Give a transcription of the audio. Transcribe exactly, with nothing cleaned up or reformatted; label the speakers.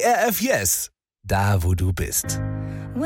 Speaker 1: E R F Yes. Da, wo du bist.